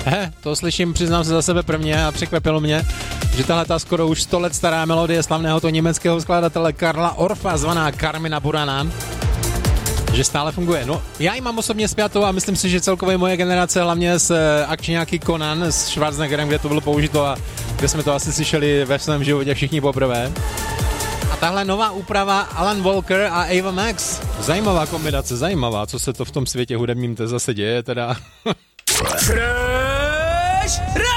To slyším, přiznám se za sebe prvně a překvapilo mě, že tahle ta skoro už 100 let stará melodie slavného to německého skladatele Karla Orfa, zvaná Carmina Burana, že stále funguje. No, já ji mám osobně spjatou a myslím si, že celkově moje generace, hlavně z akčňáky Conan s Schwarzeneggerem, kde to bylo použito a kde jsme to asi slyšeli ve svém životě všichni poprvé. A tahle nová úprava Alan Walker a Ava Max. Zajímavá kombinace, zajímavá, co se to v tom světě hudebním zase děje teda. Fresh